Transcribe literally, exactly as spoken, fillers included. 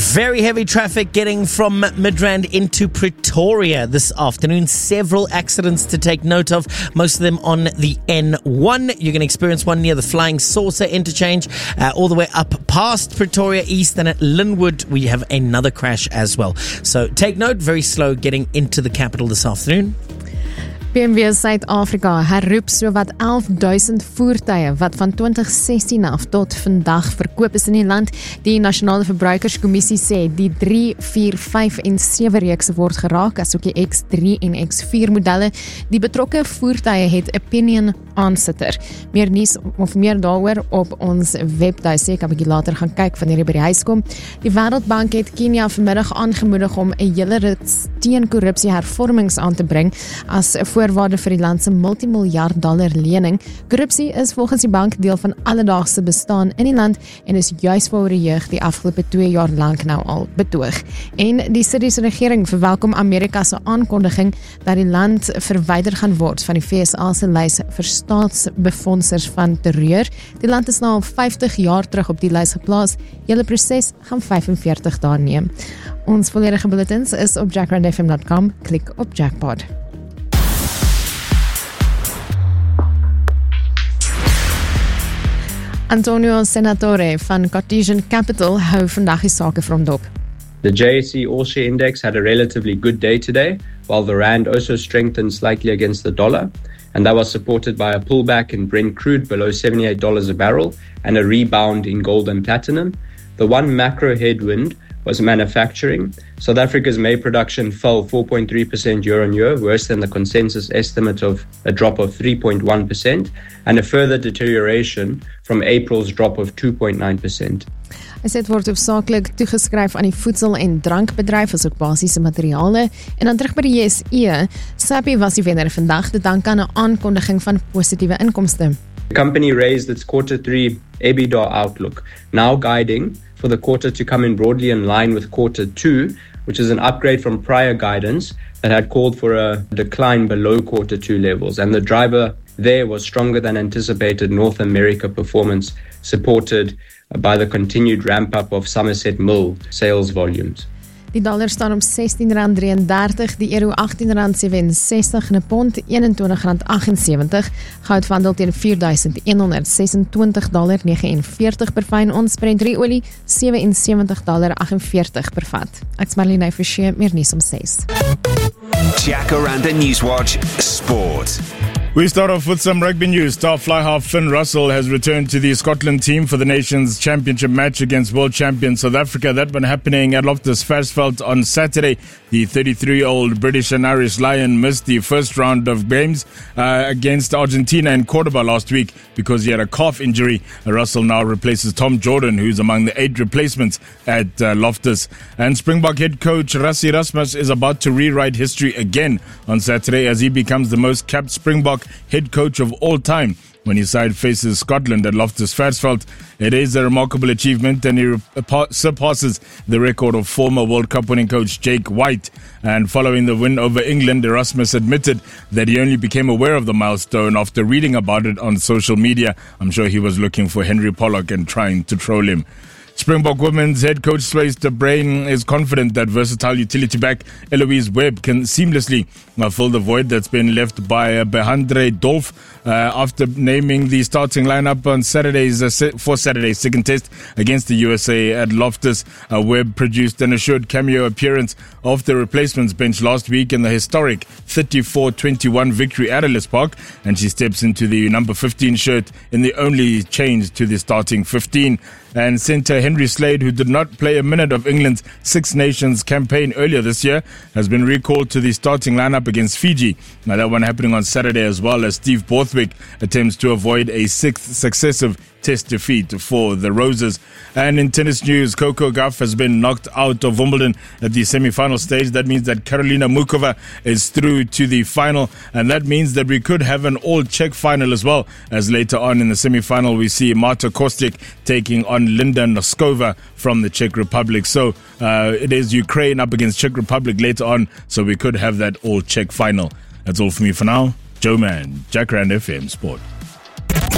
Very heavy traffic getting from Midrand into Pretoria this afternoon. Several accidents to take note of, most of them on the N one. You're going to experience one near the Flying Saucer interchange, uh, all the way up past Pretoria East, and at Linwood we have another crash as well. So take note, very slow getting into the capital this afternoon. B M W Suid-Afrika herroep so wat elf duisend voertuie wat van twintig sestien af tot vandag verkoop is in die land. Die Nasionale Verbruikerskommissie sê die drie, vier, vyf en sewe reekse word geraak, asook die X drie en X vier modelle. Die betrokke voertuie het 'n opinion aansitter. Meer nuus of meer daaroor op ons webtuise. Ek kan 'n bietjie later gaan kyk wanneer jy by die huis kom. Die Wêreldbank het Kenia vanmiddag aangemoedig om 'n hele rit teen korrupsie hervormings aan te bring as 'n voorwaarde vir die land se multimiljard dollar lening. Korrupsie is volgens die bank deel van alledaagse bestaan in die land en is juis waaroor die jeug die afgelope twee jaar lank nou al betoog. En die Syriese regering verwelkom Amerika se aankondiging dat die land verwyder gaan word van die V S A se lys vir staatsbefondsers van terreur. Die land is nou al vyftig jaar terug op die lys geplaas. Hele proses gaan vyfenveertig dae neem. Ons volledige bulletins is op jackrand f m dot com. Klik op Jackpot. Antonio Senatore van Cartesian Capital hou vandag die sake vir hom dop. The J S E All-Share Index had a relatively good day today, while the rand also strengthened slightly against the dollar, and that was supported by a pullback in Brent crude below seventy-eight dollars a barrel and a rebound in gold and platinum. The one macro headwind was manufacturing. South Africa's May production fell four point three percent year on year, worse than the consensus estimate of a drop of three point one percent, and a further deterioration from April's drop of two point nine percent. Hy sê dit word hoofsaaklik toegeskryf aan die voedsel- en drankbedryf as ook basiese materiale. En dan terug by die J S E, Sappi was die wenner vandag, te danke aan 'n aankondiging van positiewe inkomste. The company raised its quarter three EBITDA outlook, now guiding for the quarter to come in broadly in line with quarter two, which is an upgrade from prior guidance that had called for a decline below quarter two levels. And the driver there was stronger than anticipated North America performance, supported by the continued ramp-up of Somerset Mill sales volumes. Die dollar staan op sestien rand drieëndertig, die euro agttien rand sewe-en-sestig en 'n pond eenentwintig rand agt-en-sewentig. Goud verhandel teen vier duisend een honderd ses-en-twintig dollar negenenveertig per fyn ons. Brent olie sewe-en-sewentig dollar agt-en-veertig per vat. Ek's Marlene Forsie, meer nuus om ses. Jacaranda Newswatch Sport. We start off with some rugby news. Star fly half Finn Russell has returned to the Scotland team for the nation's championship match against world champion South Africa. That one happening at Loftus Versfeld on Saturday. The thirty-three-year-old British and Irish Lion missed the first round of games uh, against Argentina in Cordoba last week because he had a calf injury. Russell now replaces Tom Jordan, who's among the eight replacements at uh, Loftus. And Springbok head coach Rassie Erasmus is about to rewrite history again on Saturday as he becomes the most capped Springbok head coach of all time when his side faces Scotland at Loftus Versfeld. It is a remarkable achievement and he surpasses the record of former World Cup winning coach Jake White. And following the win over England, Erasmus admitted that he only became aware of the milestone after reading about it on social media. I'm sure he was looking for Henry Pollock and trying to troll him. Springbok women's head coach Swys de Bruin is confident that versatile utility back Eloise Webb can seamlessly uh, fill the void that's been left by uh, Behandre Dolf uh, after naming the starting lineup on Saturday's uh, se- for Saturday's second test against the U S A at Loftus. Uh, Webb produced an assured cameo appearance of the replacements bench last week in the historic thirty-four twenty-one victory at Ellis Park, and she steps into the number fifteen shirt in the only change to the starting fifteen. And centre Henry Slade, who did not play a minute of England's Six Nations campaign earlier this year, has been recalled to the starting lineup against Fiji. Now that one happening on Saturday, as well as Steve Borthwick attempts to avoid a sixth successive test defeat for the Roses. And in tennis news, Coco Gauff has been knocked out of Wimbledon at the semi-final stage. That means that Karolina Mukova is through to the final, and that means that we could have an all-Czech final as well, as later on in the semi-final we see Marta Kostyk taking on Linda Noskova from the Czech Republic. So uh, it is Ukraine up against Czech Republic later on, so we could have that all-Czech final. That's all for me for now. Joe Man, Jacaranda F M Sport.